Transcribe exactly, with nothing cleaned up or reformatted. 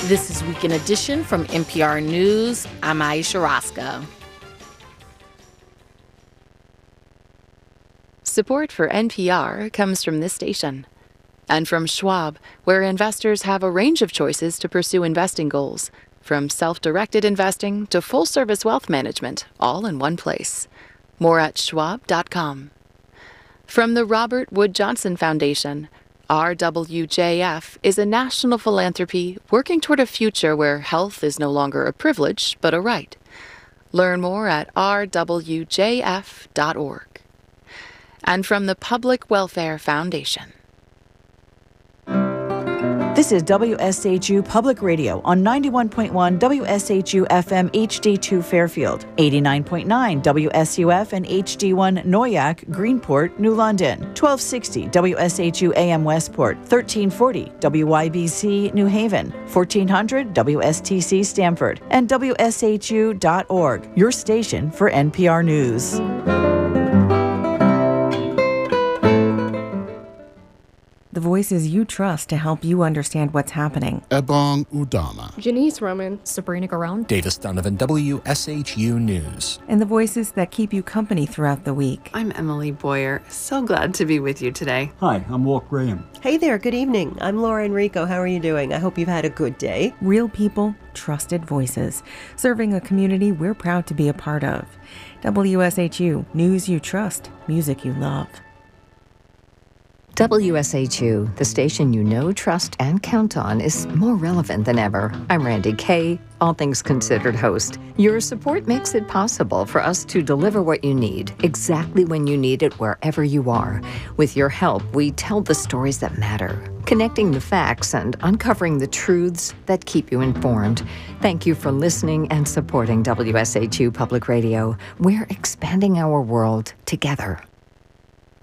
This is Weekend Edition from N P R News. I'm Aisha Roscoe. Support for N P R comes from this station and from Schwab, where investors have a range of choices to pursue investing goals, from self-directed investing to full-service wealth management, all in one place. More at schwab dot com. From the Robert Wood Johnson Foundation, R W J F is a national philanthropy working toward a future where health is no longer a privilege, but a right. Learn more at r w j f dot org. And from the Public Welfare Foundation. This is W S H U Public Radio on ninety-one point one W S H U F M H D two Fairfield, eighty-nine point nine W S U F and H D one Noyak, Greenport, New London, twelve sixty W S H U A M Westport, thirteen forty W Y B C New Haven, fourteen hundred W S T C Stamford, and W S H U dot org, your station for N P R News. The voices you trust to help you understand what's happening. Ebong Udama. Janice Roman. Sabrina Garone. Davis Donovan, W S H U News. And the voices that keep you company throughout the week. I'm Emily Boyer. So glad to be with you today. Hi, I'm Walt Graham. Hey there, good evening. I'm Laura Enrico. How are you doing? I hope you've had a good day. Real people, trusted voices, serving a community we're proud to be a part of. W S H U, news you trust, music you love. W S H U, the station you know, trust, and count on, is more relevant than ever. I'm Randy Kay, All Things Considered host. Your support makes it possible for us to deliver what you need, exactly when you need it, wherever you are. With your help, we tell the stories that matter, connecting the facts and uncovering the truths that keep you informed. Thank you for listening and supporting W S H U Public Radio. We're expanding our world together.